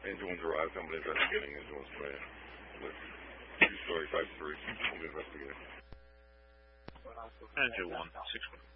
Engine 1's arrived. Somebody investigating Engine 1's plan. 2-story, 5-story. Somebody investigating. Engine 1, 6-1.